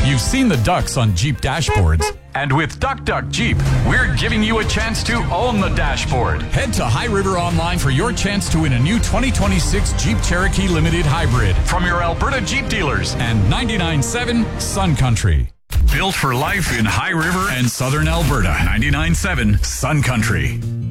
You've seen the ducks on Jeep dashboards. And with Duck Duck Jeep, we're giving you a chance to own the dashboard. Head to High River Online for your chance to win a new 2026 Jeep Cherokee Limited Hybrid from your Alberta Jeep dealers and 99.7 Sun Country. Built for life in High River and Southern Alberta. 99.7 Sun Country.